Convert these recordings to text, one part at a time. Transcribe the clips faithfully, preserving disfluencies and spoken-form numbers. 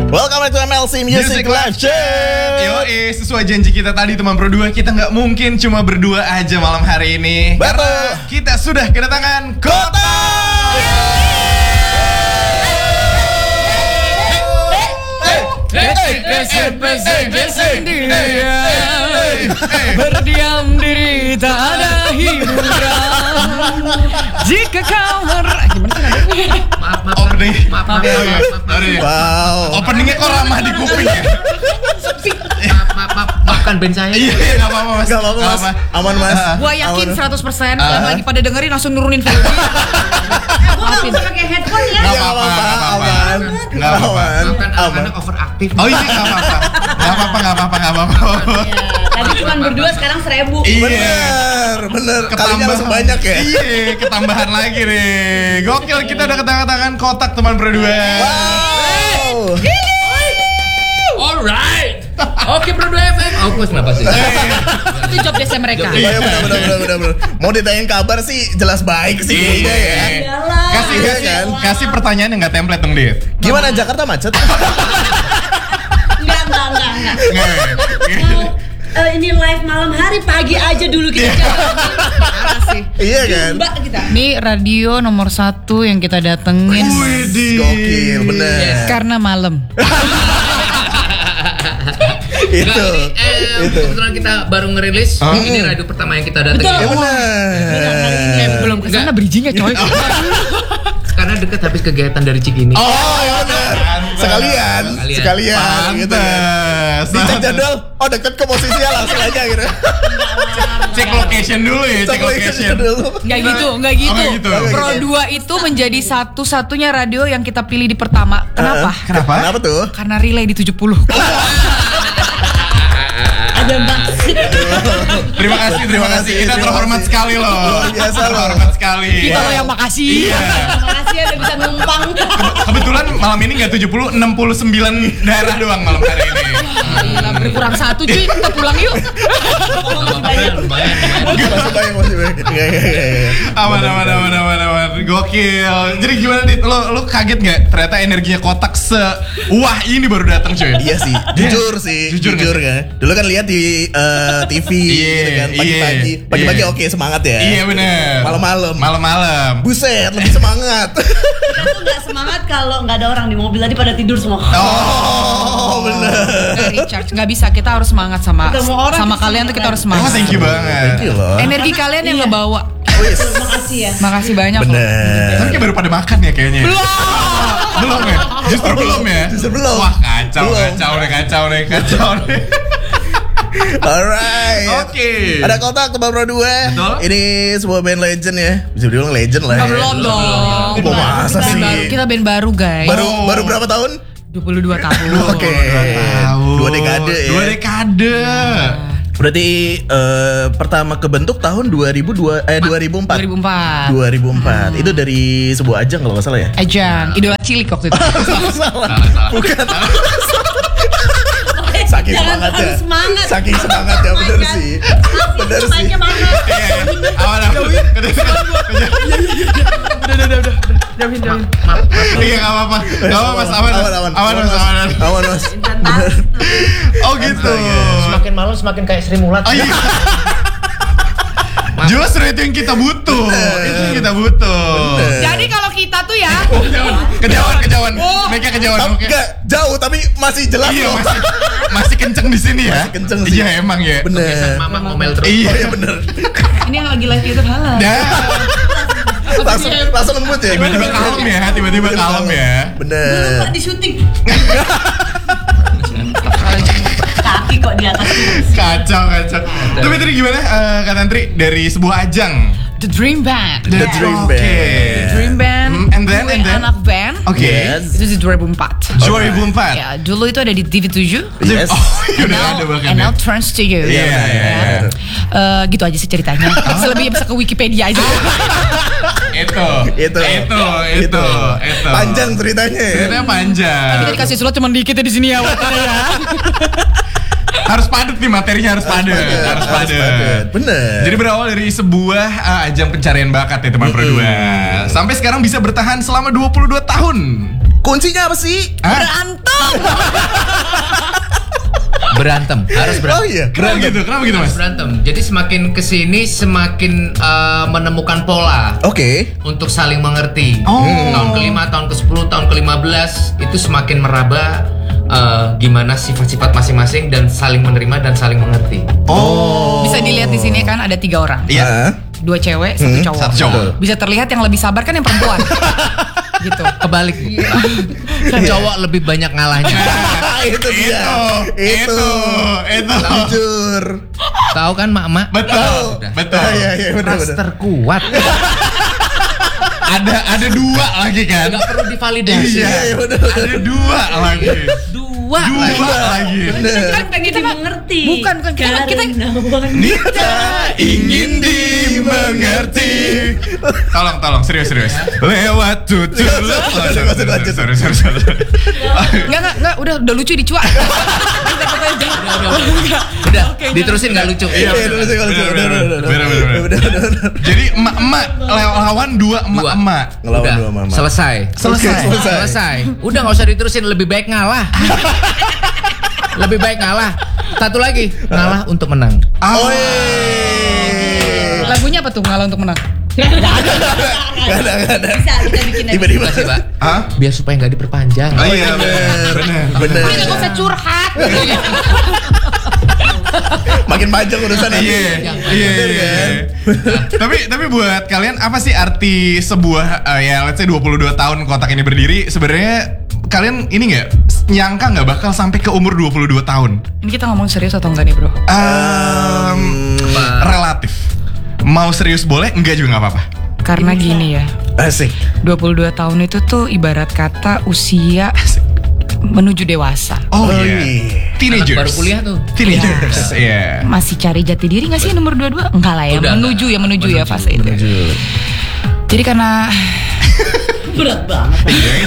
Welcome back to M L C Music, Music Live Chat. Yoi, sesuai janji kita tadi teman Pro dua, kita nggak mungkin cuma berdua aja malam hari ini. Betul. Karena kita sudah kedatangan Kota. Berdiam diri tak ada hiburan. Jika kau mer... Gimana sih nadanya? Maaf, maaf, opening. Maaf, maaf, maaf, maaf, maaf. Wow. Openingnya kok ramah di kuping ya? Maaf, maaf, maaf. Maafkan band saya. Iya, iya, gak apa-apa mas. Gak apa-apa mas. Aman mas. Gua yakin seratus persen yang lagi pada dengerin langsung nurunin volume. Gua gak usah pakai headphone ya. Gak apa-apa, gak apa-apa. Gak apa-apa. Maafkan anak-anak overaktif. Oh iya, gak apa-apa. Gak apa-apa, gak apa-apa, gak apa-apa. Tadi cuma berdua, sekarang seribu. Bener, bener. Kalinya langsung banyak ya. Iya, ketambahan lagi nih. Gokil, kita udah ketangan-tangan kotak teman Pro dua. Wow. Alright. Oke Pro dua F M. Aku kenapa sih? Itu job desk mereka. Iya bener, bener, bener, bener, bener. Mau ditanyain kabar sih jelas baik sih kayaknya ya. Iyalah. Kasih, Iya kasih, kan? kasih pertanyaan yang gak template dong, Dit. Gimana Jakarta macet? Enggak, enggak, enggak, enggak. Nggak. Eh, ini live malam hari, pagi aja dulu kita jawab. Parah sih. Iya kan? Mbak kita. Ini radio nomor satu yang kita datengin. Widih. Gokil, bener. Karena malam. Itu, eh, itu. kebetulan kita baru ngerilis. Oh. Ini radio pertama yang kita datangin. Betul. Ya bener. Eh, belum kesana bridgingnya coy. Karena deket habis kegiatan dari Cikini. Oh ya bener. Sekalian, Sekalian. sekalian gitu kan. Pantes. Dicek jadwal, oh deket ke posisinya langsung aja gitu. Cek location dulu ya, cek location. dulu. Nggak gitu, nggak gitu. nggak gitu. Pro dua itu menjadi satu-satunya radio yang kita pilih di pertama. Kenapa? Kenapa? Kenapa tuh? Karena relay di tujuh puluh. Ada maksud. Terima kasih, terima kasih. Kita terima terhormat kasih. sekali loh. Luar biasa loh. Terhormat sekali. Kita loh yang makasih. Iya. Makasih udah bisa numpang. Kebetulan malam ini nggak tujuh puluh, enam puluh sembilan daerah doang malam hari ini. Gila, berkurang satu cuy, kita pulang yuk. Lumayan, lumayan. Masih banyak, masih banyak. Iya, iya, iya, iya. Aman, aman, aman, aman, aman. Gokil. Jadi gimana Dit? Lo, lo kaget nggak? Ternyata energinya kotak se wah ini baru datang cuy. Iya sih, jujur sih, Jujur jujur, nggak kan. Dulu kan lihat di eh, T V Iya, gitu kan, iya, pagi-pagi, pagi-pagi iya. oke semangat ya. Iya bener. Malam-malam. Malam-malam. Buset, lebih semangat. Kita tuh gak semangat kalau gak ada orang di mobil, tadi pada tidur semua. Oh, bener. Nggak recharge, nggak bisa. Kita harus semangat sama Ketemu orang sama terus kalian tuh kita harus Oh, semangat. thank you banget. Thank you loh. Energi kalian yang Iya. ngebawa. Wis. Makasih ya. Makasih banyak. loh. Bener. Tapi kayak baru pada makan ya kayaknya. Belum. Belum ya? Justru belum ya? Justru belum. Wah kacau, Belum. kacau nih, kacau nih, kacau nih. Alright. Oke. Ada kotak Tebak Pro dua. Betul. Ini sebuah band legend ya. Bisa dibilang legend lah. Oh, ya. belum dong. Oh, masa Band sih? baru, kita band baru guys. Baru Oh. baru berapa tahun? dua puluh dua tahun. Oke. Tahun. Dua dekade ya. Dua dekade. Berarti eh, pertama kebentuk tahun dua ribu dua eh dua ribu empat. dua ribu empat. dua ribu empat. Itu dari sebuah ajang kalau nggak salah ya. Ajang, idola cilik waktu itu. salah, salah. Bukan. Saking Jangan semangatnya. terlalu semangat. Saking semangatnya bener Kan? sih. Bener sih. Mainnya mana? Iya, iya. Aman, aman. Udah, udah, udah, udah. Jauhin, jauhin. Iya, nggak apa-apa. Nggak apa-apa, Mas. Aman, Aman, aman. aman, Mas. Aman. Aman, Mas. Fantastis. Oh gitu. Semakin malam semakin kayak Sri Mulat. Oh iya. Justru itu yang kita butuh. Itu yang kita butuh. Jadi kalau kita tuh ya, Kejauhan, kejauhan. Mereka kejauhan. Tapi Oke. enggak jauh tapi masih jelas Iya, loh. masih masih kenceng di sini ya. Masih kenceng sih. Iya, emang ya. Bener. Mama ngomel terus. Iya. Oh iya bener. ini yang lagi live itu halal. Dah. Langsung langsung lembut ya. Tiba-tiba kalem ya, tiba-tiba kalem ya. Bener. Kok di syuting? Kaki kok di atas. Kacau, kacau. Tapi tadi gimana eh, Kak Tantri dari sebuah ajang? The Dream Band. The Dream Oke. Band. Dream Band. Hmm, and then, gue and then? anak band. Oke. Yes. Itu di dua ribu empat. dua ribu empat. Ya, dulu itu ada di T V tujuh. Yes. Oh, iya udah ada bahkan And ya. now Trans to You. Iya, iya, iya. Eh, gitu aja sih ceritanya. Selebihnya bisa ke Wikipedia aja. Itu. Itu. Itu, itu, itu. Panjang ceritanya ya. Ceritanya panjang. Kita dikasih slot cuma dikit ya di sini ya. Watarnya ya. Harus padat nih materinya, harus padat, harus padat. Bener. Jadi berawal dari sebuah uh, ajang pencarian bakat ya teman Pro dua. Sampai sekarang bisa bertahan selama dua puluh dua tahun. Kuncinya apa sih? Hah? Berantem. Berantem, harus Oh berantem. iya. Kenapa gitu? Kenapa gitu mas? Harus berantem. Jadi semakin kesini semakin uh, menemukan pola Oke. untuk saling mengerti. Oh. Tahun kelima, tahun ke sepuluh, tahun ke lima belas itu semakin meraba uh, gimana sifat-sifat masing-masing dan saling menerima dan saling mengerti. Oh. Bisa dilihat di sini kan ada tiga orang. Iya. Ah. Dua cewek, satu cowok. Satu cowok. Bisa terlihat yang lebih sabar kan yang perempuan. Gitu. Kebalik. Cowok lebih banyak ngalahnya. Itu dia. Itu, itu, itu. Jujur. Tahu kan mak-mak? Betul, Udah. betul. Ah, iya iya benar Ras benar. terkuat. Ada ada dua lagi kan? Gak perlu divalidasi. Iya, iya, bener. ada dua lagi. Dua. Dua lagi. Bener. Kan pengen dimengerti. Bukan, bukan. Kita- kita- Karena wanita Nita ingin dimengerti. Tolong, tolong, serius, serius. Lewat tutur Lanjut, lanjut, lanjut. Sorry, sorry, sorry. Enggak, enggak, enggak, udah udah lucu dicuak. Udah, diterusin gak lucu. Iya, Iya, dulu sih kalau bener, udah, bener, udah, udah, bener, bener, bener. udah, udah, udah. Jadi emak-emak lawan dua emak-emak. Ngelawan Udah, dua mama. selesai. Selesai. Oke, selesai. Selesai. Udah nggak usah diterusin, lebih baik ngalah. Lebih baik ngalah. Satu lagi, ngalah untuk menang. Oh, Lagunya apa tuh ngalah untuk menang? Gak ada, gak ada. bisa kita bikin aja. Tiba-tiba. Makasih, Pak. Hah? Biar supaya nggak diperpanjang. Oh iya, bener, bener. Bener. Udah gak usah curhat. Makin panjang urusan Iya, ini. iya, iya, iya. Tapi tapi buat kalian apa sih arti sebuah eh, ya let's say dua puluh dua tahun kotak ini berdiri? Sebenarnya kalian ini nggak nyangka nggak bakal sampai ke umur dua puluh dua tahun? Ini kita ngomong serius atau enggak nih, Bro? Em, relatif. Mau serius boleh, enggak juga nggak apa-apa. Karena gini ya, Asik. dua puluh dua tahun itu tuh ibarat kata usia menuju dewasa. Oh, Oh, iya. iya. Teenagers. Anak baru kuliah tuh. Teenagers. Iya. Masih cari jati diri gak sih nomor dua puluh dua? Enggak lah ya, Udah, menuju ya, menuju, ya fase itu. Jujur. Jadi karena Berat banget.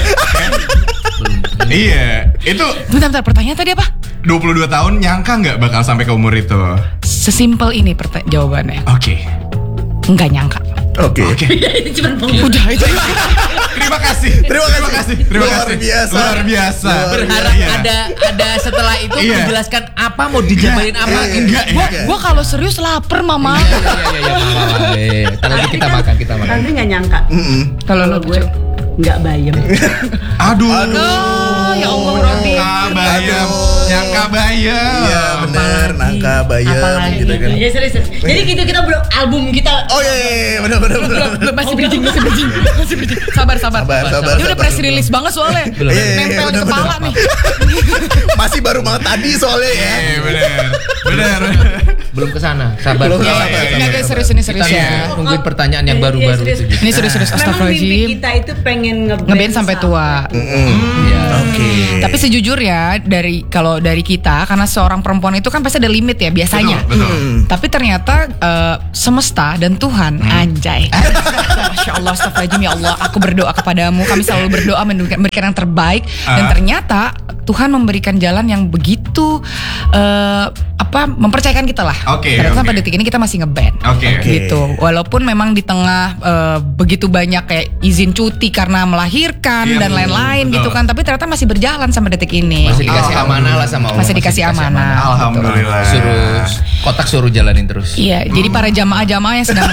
Iya. Itu bentar, bentar, pertanyaan tadi apa? dua puluh dua tahun nyangka nggak bakal sampai ke umur itu? Sesimpel ini perta- jawabannya. Oke. Enggak nyangka. Oke. Oke. Cuma pengumuman. Udah itu. Terima kasih. Terima kasih. Terima Luar kasih. biasa. Luar biasa. Luar Berharap Iya. ada ada setelah itu Iya. menjelaskan apa mau dijabarin apa. Iya, iya. Enggak Gua, ya. gua kalau serius lapar, Mama. Iya iya iya iya. Ntar lagi kita makan kita makan. Andri nggak nyangka. Mm-mm. Kalau lo gue nggak bayam. Aduh. Oh, ya Allah, Rodi. Nyangka bayam. Aduh. Nyangka bayam. Iya benar, nangka bayam Apalagi gitu kan. Ya serius. serius. Jadi gitu kita bro album kita. Oh iya, iya, iya, benar benar benar. Belum, masih bridging, masih bridging, masih bridging. Sabar, sabar. Sabar, sabar. Ini udah sabar. press release banget soalnya. Belum. Iya, iya, iya, Nempel di bener, kepala bener. nih. Masih baru banget tadi soalnya ya. Eh, benar. Benar. Belum kesana. Sabar. Belum Iya, kesana, iya, iya. Enggak, guys, serius ini serius Kita ya. nungguin pertanyaan yang Iya, baru-baru serius. itu. Ini serius-serius, Memang mimpi astagfirullahaladzim. kita itu pengen ngeband, Ngeband sampai tua. Iya. Oke. Tapi sejujurnya dari kalau dari kita karena seorang perempuan itu kan pasti ada limit ya biasanya. Betul, betul. Hmm. Tapi ternyata eh, semesta dan Tuhan anjay. Masya Allah, astagfirullahaladzim, ya Allah, aku berdoa kepadamu. Kami selalu berdoa memberikan, memberikan yang terbaik. Dan Ah. ternyata Tuhan memberikan jalan yang begitu eh, apa mempercayakan kita lah. Oke, Ternyata oke. sampai detik ini kita masih ngeband. Oke. Oke. Gitu. Walaupun memang di tengah eh, begitu banyak kayak izin cuti karena melahirkan Iya, dan betul, lain-lain betul. gitu kan. Tapi ternyata masih berjalan sampai detik ini. Masih dikasih amanah lah sama Allah. Masih dikasih amanah. Alhamdulillah. Suruh kotak suruh jalanin terus. Iya, jadi para jamaah-jamaah yang sedang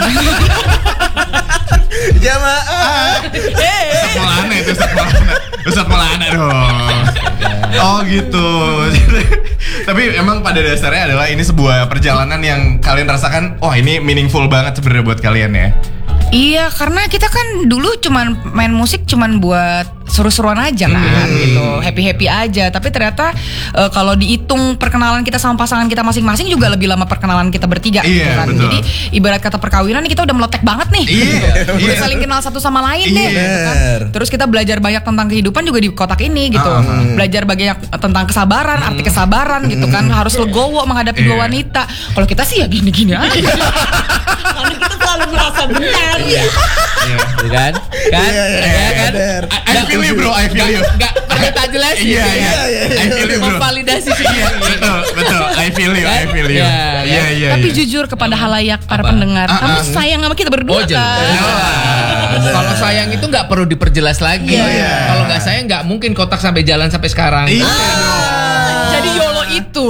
Jamaah. Ustaz Maulana itu Ustaz Maulana. Ustaz Maulana dong. Oh gitu. Tapi emang pada dasarnya adalah ini sebuah perjalanan yang kalian rasakan, oh ini meaningful banget sebenarnya buat kalian ya. Iya, karena kita kan dulu cuman main musik cuman buat seru-seruan aja kan gitu, happy-happy aja. Tapi ternyata eh, kalau dihitung perkenalan kita sama pasangan kita masing-masing juga lebih lama perkenalan kita bertiga gitu Iya, kan. betul. Jadi ibarat kata perkawinan nih kita udah meletek banget nih. Iya, Udah iya. saling kenal satu sama lain deh Iya. gitu kan. Terus kita belajar banyak tentang kehidupan juga di kotak ini gitu. Ah. Belajar banyak tentang kesabaran, arti kesabaran gitu kan. Harus legowo menghadapi dua Iya. wanita. Kalau kita sih ya gini-gini aja. Karena kita selalu merasa benar. Iya. Iya kan? Kan? Iya, iya, Iya kan? bener. I, I feel you bro, I feel you. Enggak, Perlu tak jelasin. Iya, iya. I feel you, bro. Memvalidasi sih. Iya, betul, betul. I feel you, I feel you. Iya, Iya, iya. Tapi iya. jujur kepada halayak para Apa? pendengar, Ah, kamu ah. sayang sama kita berdua Oh jelas. kan? Kalau sayang itu nggak perlu diperjelas lagi. Iya. Kalau nggak sayang nggak mungkin kotak sampai jalan sampai sekarang. Iya. Jadi YOLO itu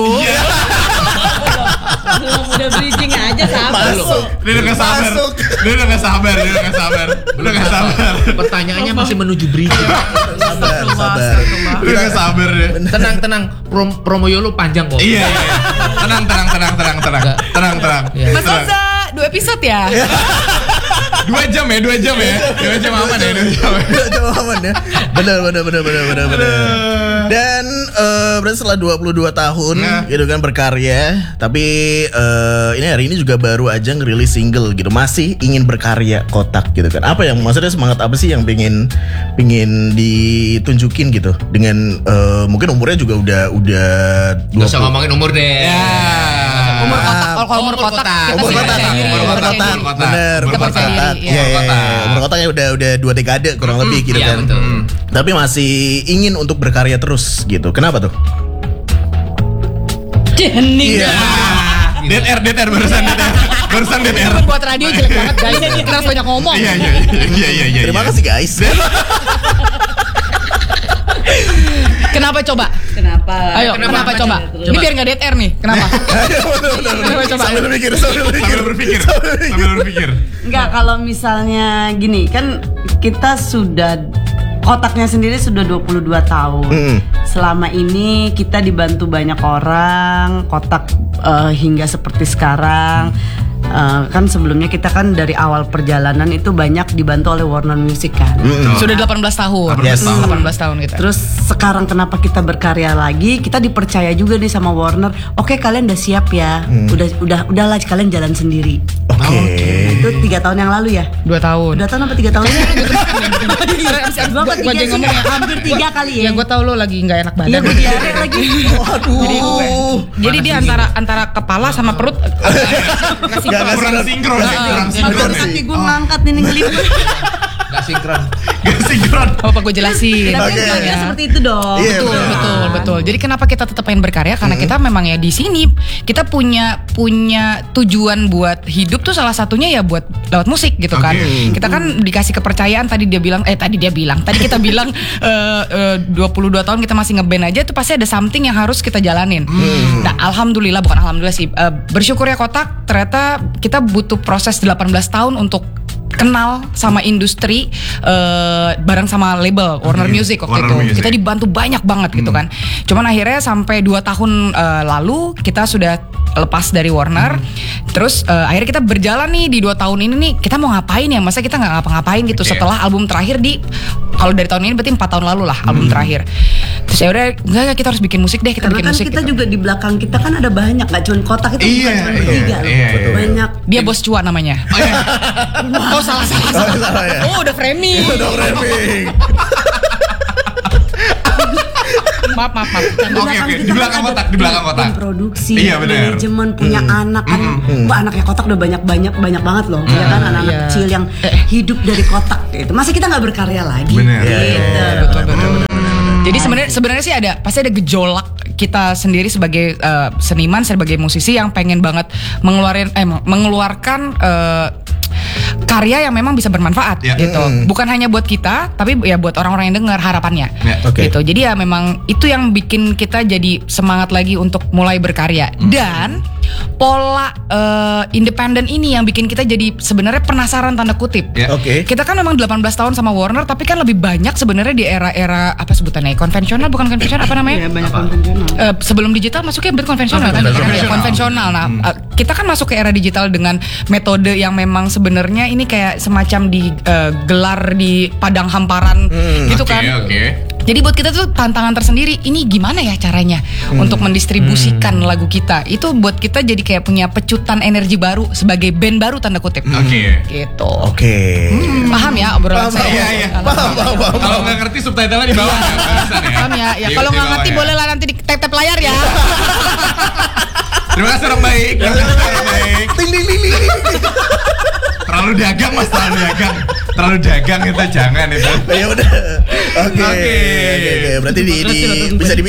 Belum udah bridging aja sabar. Dia udah gak sabar. Masuk. Dia udah gak sabar, dia udah gak sabar. Udah gak sabar. Pertanyaannya masih menuju bridging. Sabar, sabar. Udah gak sabar dia. Tenang tenang. Prom promo YOLO panjang kok. Iya, iya. Tenang, tenang, tenang, tenang, tenang. Tenang, tenang. Iya. Mas Tenang. Oza, dua episode ya? Dua jam ya, dua jam ya. Dua jam aman ya, dua jam ya. Jauh aman ya. Benar, benar, benar, benar, benar, benar. Dan eh, berarti setelah dua puluh dua tahun Nah. gitu kan berkarya, tapi eh, ini hari ini juga baru aja ngerilis single gitu. Masih ingin berkarya Kotak gitu kan. Apa yang maksudnya semangat apa sih yang pengen pengen ditunjukin gitu dengan eh, mungkin umurnya juga udah udah Nggak usah ngomongin umur deh. Ya. Umur kotak, kalau kalau umur Umur kotak, kotak. kita Umur sih kotak, percaya diri, umur percaya kotak, diri. umur kotak. bener, Umur umur kotak. kotak, Iya, iya, umur iya, kotak. umur kotaknya udah udah dua dekade kurang lebih gitu Iya, kan. betul. Hmm. Tapi masih ingin untuk berkarya terus gitu. Kenapa tuh? Hening. Iya. Dead air, dead air barusan dead air. Barusan dead air. Buat radio jelek banget guys, kita harus banyak ngomong. Iya, iya, iya, iya, iya. Terima kasih guys. Kenapa coba? Kenapa? Ayo, kenapa, Kenapa? coba? Coba. Ini biar nggak dead air nih. Kenapa? Kenapa coba? Sambil berpikir, sambil berpikir. Sambil berpikir, sambil berpikir. Enggak, kalau misalnya gini, kan kita sudah kotaknya sendiri sudah dua puluh dua tahun. Mm. Selama ini kita dibantu banyak orang, kotak eh, hingga seperti sekarang. Eh, kan sebelumnya kita kan dari awal perjalanan itu banyak dibantu oleh Warner Music kan. Sudah delapan belas tahun. Yes. delapan belas tahun kita. Terus sekarang kenapa kita berkarya lagi? Kita dipercaya juga nih sama Warner. Oke, kalian udah siap ya. Udah udah udahlah kalian jalan sendiri. Oke. Itu tiga tahun yang lalu ya. dua tahun. Dua tahun apa tiga tahun? Dua apa Gua tiga aja sih? ngomong ya. Hampir tiga kali ya. Ya gue tau lo lagi nggak enak Iya, badan. gue diare lagi. Waduh. Jadi dia antara antara kepala sama perut nggak sinkron. Nggak Kurang sinkron, Ah, kurang ah, sinkron. Aduh, nanti sih. gue ngangkat ini ngelipet. Nggak sinkron. Gak sinkron. Apa gue jelasin? Tapi Oke. kan bilangnya seperti itu dong. Iya, Betul, benar. betul, betul. Jadi kenapa kita tetap pengen berkarya? Karena kita memang ya di sini kita punya punya tujuan buat hidup tuh salah satunya ya buat lewat musik gitu kan. Oke. Kita kan dikasih kepercayaan tadi dia bilang eh tadi dia bilang tadi kita bilang eh, eh, dua puluh dua tahun kita masih ngeband aja tuh pasti ada something yang harus kita jalanin. Nah, alhamdulillah bukan alhamdulillah sih eh, bersyukur ya Kotak ternyata kita butuh proses delapan belas tahun untuk kenal sama industri eh, bareng sama label Warner Hmm, Music waktu Warner itu. Music. Kita dibantu banyak banget gitu kan. Cuman akhirnya sampai dua tahun eh, lalu kita sudah lepas dari Warner. Terus eh, akhirnya kita berjalan nih di dua tahun ini nih kita mau ngapain ya? Masa kita nggak ngapa-ngapain gitu Oke. setelah album terakhir di kalau dari tahun ini berarti empat tahun lalu lah album terakhir. Terus ya udah enggak enggak, kita harus bikin musik deh, kita Karena bikin kan musik kita gitu. juga di belakang kita kan ada banyak, gak cuma Kotak itu Iya, bukan cuma iya, bertiga loh. iya, iya. Banyak. Dia bos cuan namanya. Oh iya. Oh salah salah salah. Oh, salah ya. Oh udah framing. Udah framing. Maaf maaf maaf. Oke, oke. Di belakang ada Kotak, di belakang tim Kotak. produksi, Iya, benar. manajemen, punya anak kan. Mbak anaknya Kotak udah banyak banyak banyak banget loh. Ya kan anak-anak Iya. kecil yang hidup dari Kotak gitu. Masa kita nggak berkarya lagi? Benar. Gitu. Iya, iya, Betul betul. Jadi sebenarnya sebenarnya sih ada pasti ada gejolak kita sendiri sebagai eh, seniman sebagai musisi yang pengen banget mengeluarin eh mengeluarkan eh, karya yang memang bisa bermanfaat Ya. gitu. Mm. Bukan hanya buat kita tapi ya buat orang-orang yang dengar harapannya. Ya, oke. Gitu. Jadi ya memang itu yang bikin kita jadi semangat lagi untuk mulai berkarya. Dan pola eh, independen ini yang bikin kita jadi sebenarnya penasaran tanda kutip. Ya. Oke. Kita kan memang delapan belas tahun sama Warner tapi kan lebih banyak sebenarnya di era-era apa sebutannya konvensional bukan konvensional apa Iya, namanya? banyak konvensional. Eh, sebelum digital masuknya berkonvensional kan? Konvensional. Ya, konvensional. Nah, eh, kita kan masuk ke era digital dengan metode yang memang sebenarnya ini kayak semacam digelar di padang hamparan gitu Oke, kan. oke. Jadi buat kita tuh tantangan tersendiri. Ini gimana ya caranya untuk mendistribusikan lagu kita? Itu buat kita jadi kayak punya pecutan energi baru sebagai band baru tanda kutip. Oke. Gitu. Oke. Hmm, paham ya obrolan Paham, saya? Iya, iya. Paham, paham, paham. Kalau nggak ngerti subtitle-nya di bawah ya. Barusan ya. Paham ya? Ya Di- kalau di nggak bawah ngerti ya. boleh lah nanti di tap-tap layar ya. Terima kasih orang baik. Terima kasih orang baik. Ting ting ting ting ting. Terlalu dagang mas, terlalu dagang. terlalu dagang itu jangan itu. Ya udah. Oke. Oke. Oke, oke. Berarti di, di bisa di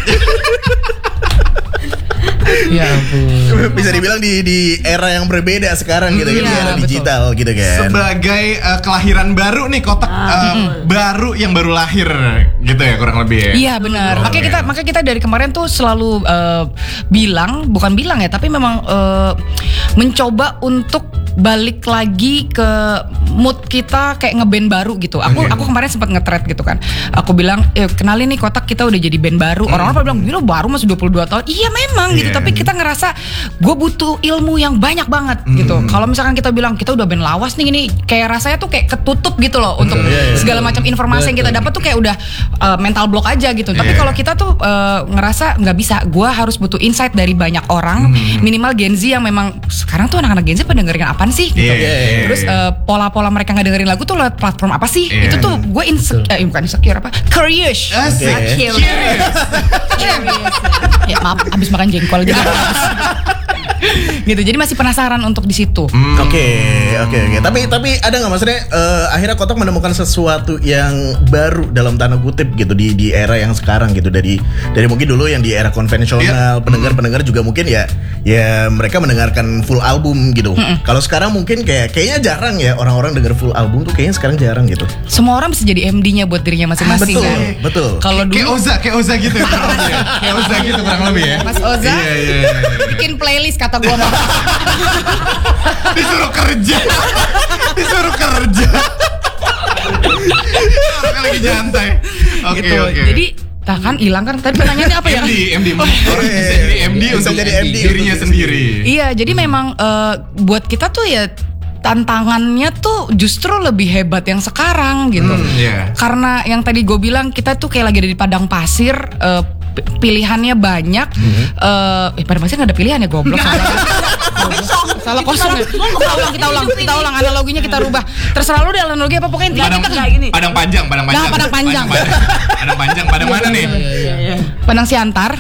Ya ampun. bisa dibilang di di era yang berbeda sekarang gitu kan, di Iya, era betul. digital gitu kan. Sebagai uh, kelahiran baru nih kotak uh, baru yang baru lahir gitu ya kurang lebih ya. Iya benar. Oke. Makanya kita makanya kita dari kemarin tuh selalu eh, bilang, bukan bilang ya, tapi memang eh, mencoba untuk balik lagi ke mood kita kayak ngeband baru gitu. Aku Oke. aku kemarin sempat nge-thread gitu kan. Aku bilang, eh, kenalin nih kotak kita udah jadi band baru. Orang-orang pada bilang, "Gila baru masih dua puluh dua tahun." Iya memang gitu, Iya. tapi kita ngerasa gue butuh ilmu yang banyak banget gitu. Kalau misalkan kita bilang kita udah band lawas nih, ini kayak rasanya tuh kayak ketutup gitu loh untuk iya, iya. segala macam informasi yang kita dapat tuh kayak udah uh, mental block aja gitu. Tapi Iya. kalau kita tuh uh, ngerasa nggak bisa, gue harus butuh insight dari banyak orang, minimal Gen Z yang memang sekarang tuh anak-anak Gen Z pada dengerin apaan sih gitu. Iya, iya, iya. Terus uh, pola-pola mereka nggak dengerin lagu tuh lewat platform apa sih? Iya. Itu tuh gue insecure, eh, bukan insecure apa? Curious. Asik. Oke. Ya maaf, abis makan jengkol jadi habis. Gitu. Jadi masih penasaran untuk di situ. Oke, oke, oke. Tapi tapi ada nggak maksudnya eh, akhirnya kotak menemukan sesuatu yang baru dalam tanda kutip gitu di di era yang sekarang gitu, dari dari mungkin dulu yang di era konvensional, Iya. pendengar-pendengar juga mungkin ya ya mereka mendengarkan full album gitu. Kalau sekarang mungkin kayak kayaknya jarang ya orang-orang denger full album tuh, kayaknya sekarang jarang gitu. Semua orang bisa jadi M D-nya buat dirinya masing-masing Betul, kan. betul. Kalau Kayak dulu Oza, kayak Oza gitu ya, kurang lebih ya. Kayak Oza gitu kurang lebih ya. Mas Oza Iya, iya, iya, iya. bikin playlist kata gue mah. Disuruh kerja. Disuruh kerja. Orang lagi nyantai. Oke, gitu. oke. Jadi tak kan hilang kan tadi pertanyaannya apa ya? M D, M D. Orang bisa jadi M D Bisa untuk jadi M D dirinya untuk sendiri. Iya, jadi memang eh, buat kita tuh ya tantangannya tuh justru lebih hebat yang sekarang gitu. Hmm, iya. Karena yang tadi gue bilang kita tuh kayak lagi ada di padang pasir, eh, p- pilihannya banyak. Eh, eh, padang pasir nggak ada pilihan ya, goblok. Salah, salah kosong ya. Kita ulang, kita ulang, kita ulang analoginya kita rubah. Terserah lu deh analogi apa, pokoknya intinya Padang, kita kayak gini. Padang panjang, Padang panjang. Nah, Padang panjang. Padang panjang, Padang mana nih? Padang Siantar.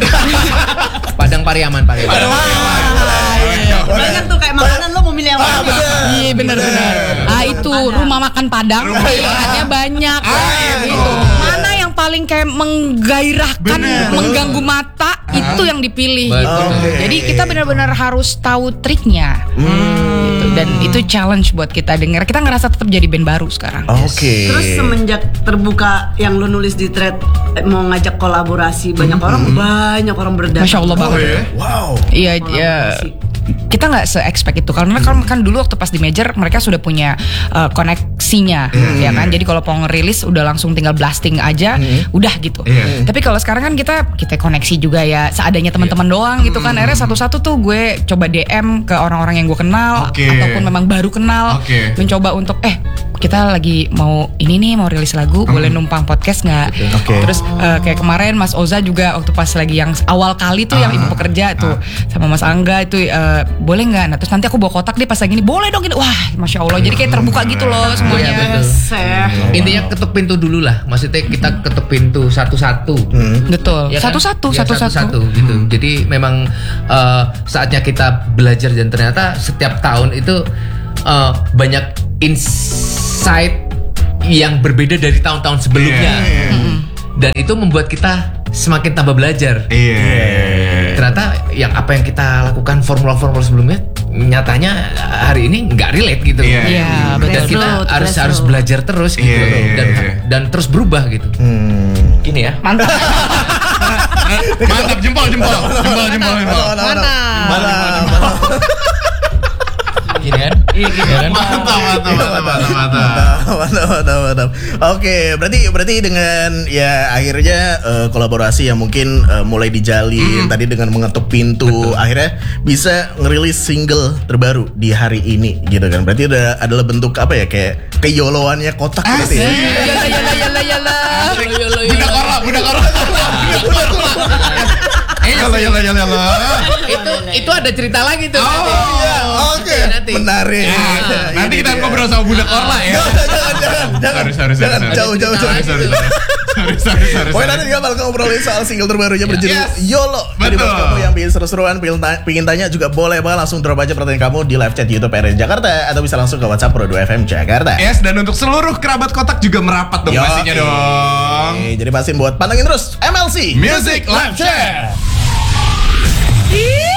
Padang Pariaman, Pariaman. Padang panjang. Banyak tuh kayak makanan lo mau milih yang mana? Iya benar-benar. Ah itu rumah makan Padang, pilihannya banyak. Gitu. Mana yang paling kayak menggairahkan, Bener. mengganggu mata, itu yang dipilih. Betul. Gitu. Jadi kita benar-benar harus tahu triknya. Gitu. Dan itu challenge buat kita dengar. Kita ngerasa tetap jadi band baru sekarang. Oke. Terus semenjak terbuka yang lo nulis di thread eh, mau ngajak kolaborasi banyak orang, banyak orang berdatang. Masya Allah Oh banget. ya. Wow. Iya, iya. Kita nggak se-expect itu karena kan, kan dulu waktu pas di major mereka sudah punya uh, koneksinya, ya kan. Jadi kalau mau ngerilis udah langsung tinggal blasting aja, udah gitu. Iya. Tapi kalau sekarang kan kita kita koneksi juga ya, seadanya teman-teman doang gitu kan. Akhirnya satu-satu tuh gue coba D M ke orang-orang yang gue kenal Oke. ataupun memang baru kenal, Oke. mencoba untuk eh kita lagi mau ini nih mau rilis lagu, boleh numpang podcast nggak? Oke. Terus uh, kayak kemarin Mas Oza juga waktu pas lagi yang awal kali tuh yang Ah. ibu pekerja tuh sama Mas Angga itu uh, boleh nggak? Nah terus nanti aku bawa kotak deh pas lagi ini boleh dong gitu. Wah Masya Allah jadi kayak terbuka gitu loh semuanya. Iya, betul. Seh. Intinya ketuk pintu dulu lah. Maksudnya kita ketuk pintu satu-satu. Betul. Ya kan? Satu-satu, Ya, satu-satu. gitu. Jadi memang eh, saatnya kita belajar dan ternyata setiap tahun itu eh, banyak insight yang berbeda dari tahun-tahun sebelumnya. Iya, iya. Dan itu membuat kita semakin tambah belajar. Iya. Ternyata yang apa yang kita lakukan formula-formula sebelumnya nyatanya hari ini nggak relate gitu. Iya. Iya, Dan betul. kita Grassroots, harus harus grassroots. belajar terus gitu Iya, loh. iya, dan iya. dan terus berubah gitu. Hmm. Gini ya. Mantap. Mantap, jempol, jempol, jempol, jempol, jempol. Mana? Mana? Gini kan? Iya gini kan? Mantap, mantap, mantap, mantap, mantap. Mantap, mantap, mantap. Oke, berarti berarti dengan ya akhirnya eh, kolaborasi yang mungkin eh, mulai dijalin tadi dengan mengetuk pintu, akhirnya bisa ngerilis single terbaru di hari ini gitu kan. Berarti udah adalah bentuk apa ya, kayak keyoloannya kotak berarti ya. Yala yala yala yala. Budak orang, budak orang. Eh, yala, yala, yala, yala. itu itu ada cerita lagi tuh. Oh, Oke, Nanti. menarik. Nah, nanti kita ngobrol sama budak Orla ya. Jangan, jangan, jangan, Sorry, sorry, sorry, jangan, sorry. jauh, jauh, jauh. Sorry, sorry, sorry. Sorry, sorry, sorry. Pokoknya sorry. nanti kita bakal ngobrolin soal single terbarunya berjudul Yes. YOLO. Jadi buat Betul. kamu yang pengen seru-seruan, pengen, ta- pengen tanya juga boleh banget langsung drop aja pertanyaan kamu di live chat YouTube R R Jakarta atau bisa langsung ke WhatsApp Pro dua F M Jakarta. Yes, dan untuk seluruh kerabat kotak juga merapat dong Yo, pastinya dong. Oke, jadi pastiin buat pantengin terus M L C Music Live Chat. Ih.